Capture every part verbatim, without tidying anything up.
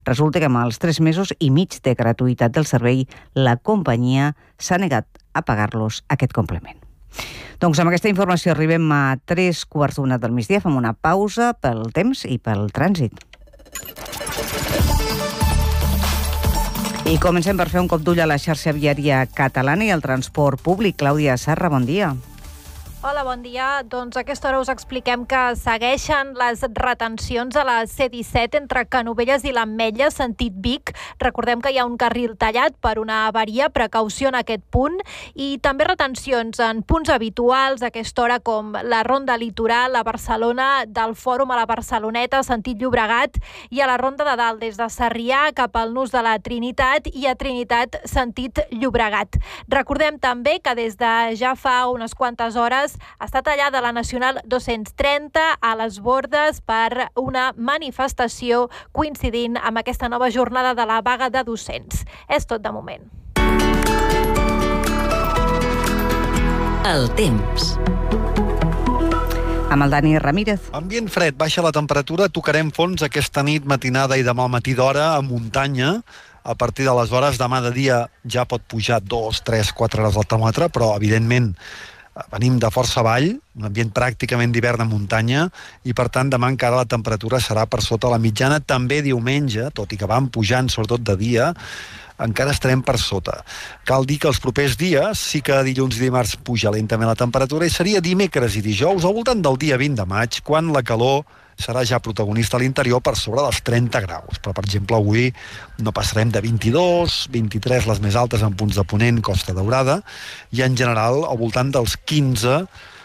Resulta que amb els tres mesos i mig de gratuïtat del servei, la companyia s'ha negat a pagar-los aquest complement. Doncs amb aquesta informació arribem a tres quarts d'una del migdia. Fem una pausa pel temps i pel trànsit. I comencem per fer un cop d'ull a la xarxa viària catalana i al transport públic. Clàudia Serra, bon dia. Hola, bon dia. Doncs a aquesta hora us expliquem que segueixen les retencions a la C disset entre Canovelles i l'Ametlla, sentit Vic. Recordem que hi ha un carril tallat per una avaria, precaució en aquest punt, i també retencions en punts habituals a aquesta hora com la Ronda Litoral a Barcelona, del Fòrum a la Barceloneta, sentit Llobregat, i a la Ronda de Dalt des de Sarrià cap al Nus de la Trinitat i a Trinitat, sentit Llobregat. Recordem també que des de ja fa unes quantes hores està tallada la Nacional dos-cents trenta a les Bordes per una manifestació coincidint amb aquesta nova jornada de la vaga de docents. És tot de moment. El temps. Amb el Dani Ramírez. Ambient fred, baixa la temperatura, tocarem fons aquesta nit, matinada i demà al matí d'hora a muntanya. A partir de les hores, demà de dia ja pot pujar dos, tres, quatre hores al termòmetre, però evidentment venim de força avall, un ambient pràcticament d'hivern a muntanya, i per tant demà encara la temperatura serà per sota la mitjana. També diumenge, tot i que van pujant sobretot de dia, encara estarem per sota. Cal dir que els propers dies, sí que dilluns i dimarts puja lentament la temperatura, i seria dimecres i dijous al voltant del dia vint de maig, quan la calor serà ja protagonista a l'interior per sobre dels trenta graus. Però, per exemple, avui no passarem de vint-i-dos, vint-i-tres, les més altes en punts de Ponent, Costa Daurada, i en general al voltant dels quinze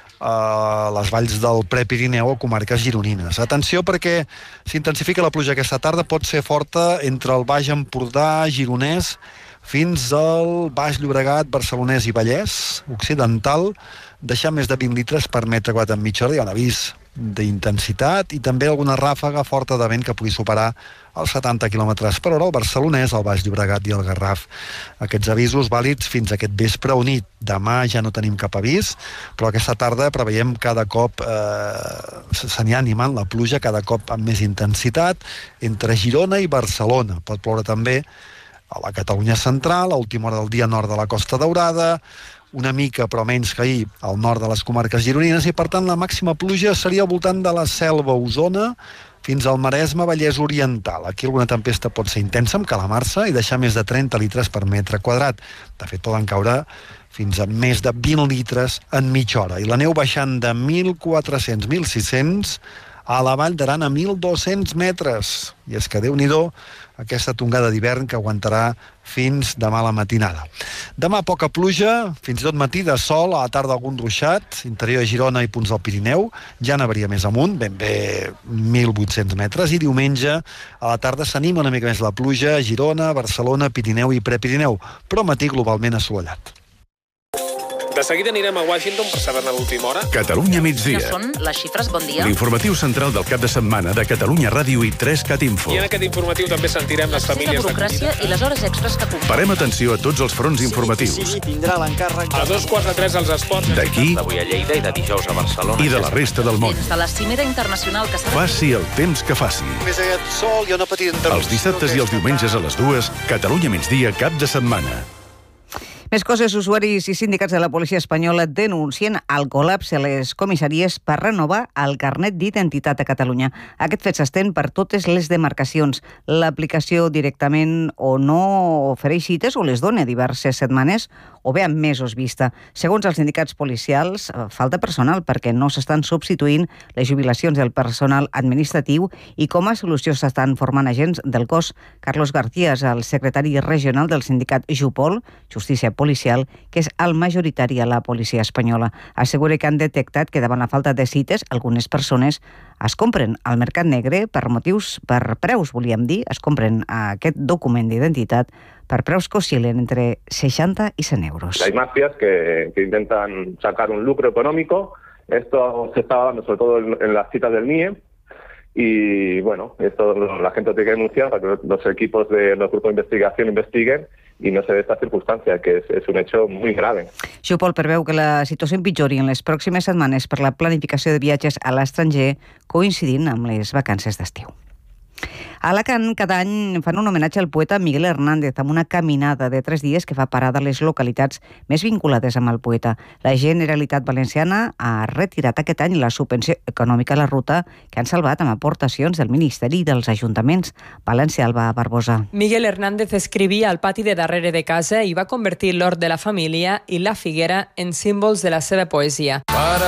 a les valls del Prepirineu o comarques gironines. Atenció, perquè s'intensifica la pluja aquesta tarda, pot ser forta entre el Baix Empordà, Gironès, fins al Baix Llobregat, Barcelonès i Vallès Occidental, deixar més de vint litres per metre quadrat en mitja hora. Hi ha un avís d'intensitat i també alguna ràfaga forta de vent que pugui superar els setanta quilòmetres per hora al Barcelonès, al Baix Llobregat i al Garraf. Aquests avisos vàlids fins aquest vespre o nit. Demà ja no tenim cap avís, però aquesta tarda preveiem cada cop eh, s'anirà animant la pluja, cada cop amb més intensitat entre Girona i Barcelona. Pot ploure també a la Catalunya central, a última hora del dia nord de la Costa Daurada, una mica però menys que ahir al nord de les comarques gironines, i per tant la màxima pluja seria al voltant de la Selva, Osona, fins al Maresme, Vallès Oriental. Aquí alguna tempesta pot ser intensa amb calamarsa i deixar més de trenta litres per metre quadrat. De fet, poden caure fins a més de vint litres en mitja hora. I la neu baixant de mil quatre-cents a mil sis-cents a la Vall d'Aran a mil dos-cents metres. I és que Déu-n'hi-do aquesta tongada d'hivern que aguantarà fins demà a la matinada. Demà poca pluja, fins i tot matí de sol, a la tarda algun ruixat, interior de Girona i punts del Pirineu, ja n'hauria més amunt, ben bé mil vuit-cents metres, i diumenge a la tarda s'anima una mica més la pluja a Girona, Barcelona, Pirineu i Prepirineu, però matí globalment assolellat. De seguida anirem a Washington per saber-ne l'última hora. Catalunya migdia. Que són les xifres, bon dia. L'informatiu central del cap de setmana de Catalunya Ràdio i tres cat info. I en aquest informatiu també sentirem les famílies... La burocràcia i les hores extres que comporten. Parem atenció a tots els fronts informatius. Sí, tindrà l'encàrrec. A dos quarts de tres als esports. D'aquí d'avui a Lleida i de dijous a Barcelona. i de la resta del món. Des de la cimera internacional que s'ha... Faci el temps que faci. Més aquest sol i una petita interrupció. Els dissabtes i els diumenges a les dues, Catalunya migdia, cap de setmana. Més coses, usuaris i sindicats de la policia espanyola denuncien el col·lapse a les comissaries per renovar el carnet d'identitat a Catalunya. Aquest fet s'estén per totes les demarcacions. L'aplicació directament o no ofereix cites o les dona diverses setmanes o bé amb mesos vista. Segons els sindicats policials, falta personal perquè no s'estan substituint les jubilacions del personal administratiu i com a solució s'estan formant agents del cos. Carlos García és el secretari regional del sindicat Jupol, Justícia Policial, que és el majoritari a la policia espanyola. Assegura que han detectat que davant la falta de cites, algunes persones es compren al mercat negre per motius, per preus, volíem dir, es compren aquest document d'identitat per preus que oscilen entre seixanta y cent euros. Hay mafias que, que intentan sacar un lucro económico. Esto se está dando sobre todo en, en las citas del M I E. Y bueno, esto la gente tiene que denunciar para que los equipos de los grupos de investigación investiguen i no se dé esta circumstància, que és, és un hecho muy grave. Jupol preveu que la situació empitjori en les pròximes setmanes per la planificació de viatges a l'estranger coincidint amb les vacances d'estiu. A Alacant cada any fan un homenatge al poeta Miguel Hernández amb una caminada de tres dies que fa parada a les localitats més vinculades amb el poeta. La Generalitat Valenciana ha retirat aquest any la subvenció econòmica a la ruta que han salvat amb aportacions del Ministeri i dels ajuntaments. València, Alba Barbosa. Miguel Hernández escrivia al pati de darrere de casa i va convertir l'hort de la família i la figuera en símbols de la seva poesia.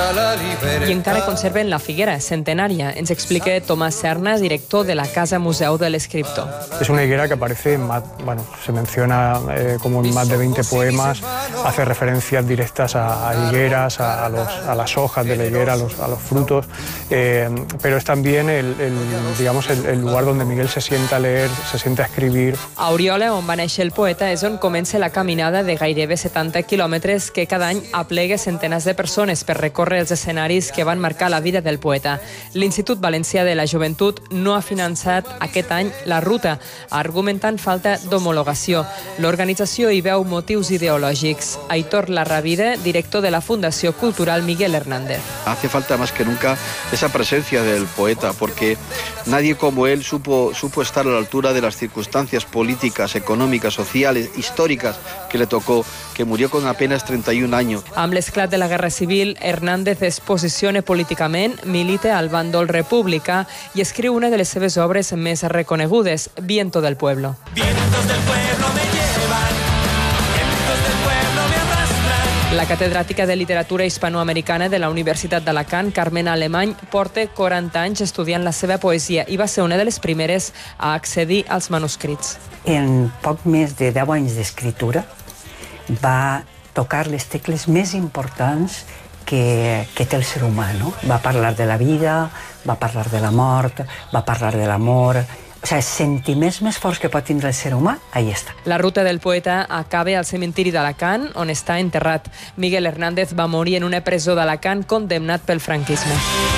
I encara conserven la figuera centenària, ens explica Tomás Serna, director de la Casa Museu de l'Escriptor. Es una higuera que aparece, en más, bueno, se menciona eh, como en más de veinte poemas, hace referencias directas a, a higueras, a, a, los, a las hojas de la higuera, a los, a los frutos, eh, pero es también el, el, digamos, el, el lugar donde Miguel se sienta a leer, se sienta a escribir. A Oriola, on va néixer el poeta, és on comença la caminada de gairebé setanta quilòmetres que cada any aplega centenars de persones per recórrer els escenaris que van marcar la vida del poeta. L'Institut Valencià de la Joventut no ha finançat aquest any la ruta, argumentant falta d'homologació. L'organització hi veu motius ideològics. Aitor Larravide, director de la Fundació Cultural Miguel Hernández. Hace falta más que nunca esa presencia del poeta, porque nadie como él supo, supo estar a la altura de las circunstancias políticas, econòmiques, sociales, históricas que le tocó, que murió con apenas treinta y un años. Amb l'esclat de la Guerra Civil, Hernández es posiciona políticament, milita al bàndol republicà i escriu una de les seves obres més reconegudes, Viento del Pueblo. Vientos del pueblo me llevan, vientos del pueblo me arrastran. La catedràtica de literatura hispanoamericana de la Universitat d'Alacant, Carmen Alemany, porta quaranta anys estudiant la seva poesia i va ser una de les primeres a accedir als manuscrits. En poc més de deu anys d'escriptura va tocar les tecles més importants que, que té el ser humà, no? Va parlar de la vida, va parlar de la mort, va parlar de l'amor. O sigui, els sentiments més forts que pot tindre el ser humà, ahí està. La ruta del poeta acaba al cementiri d'Alacant, on està enterrat. Miguel Hernández va morir en una presó d'Alacant condemnat pel franquisme.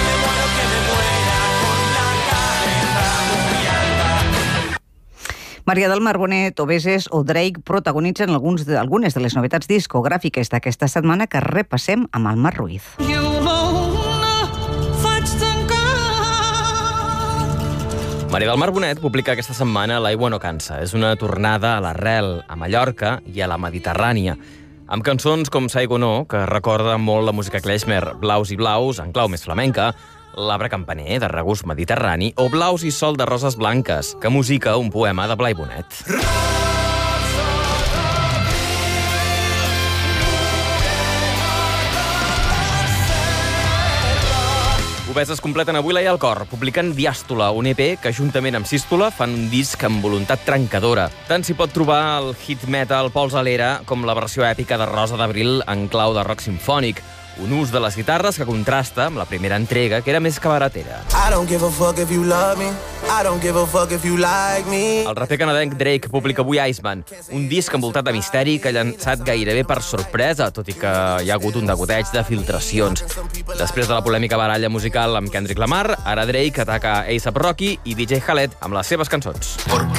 Maria del Mar Bonet, Obeses o Drake protagonitzen alguns de, algunes de les novetats discogràfiques d'aquesta setmana que repassem amb el Marc Ruiz. Maria del Mar Bonet publica aquesta setmana L'aigua no cansa. És una tornada a l'arrel, a Mallorca i a la Mediterrània, amb cançons com Saigo No, que recorden molt la música klezmer, Blaus i Blaus, en clau més flamenca, L'arbre campaner, de regust mediterrani, o Blaus i sol de roses blanques, que musica un poema de Blai Bonet. Obeses completen avui la i al cor, publicant Diàstola, un E P que juntament amb Sístola fan un disc amb voluntat trencadora. Tant s'hi pot trobar el hit metal Pols a l'era com la versió èpica de Rosa d'Abril en clau de rock simfònic. Un ús de les guitarres que contrasta amb la primera entrega, que era més cabaretera. El raper canadenc Drake publica avui Iceman, un disc envoltat de misteri que ha llançat gairebé per sorpresa, tot i que hi ha hagut un degoteig de filtracions. Després de la polèmica baralla musical amb Kendrick Lamar, ara Drake ataca A$AP Rocky i D J Khaled amb les seves cançons.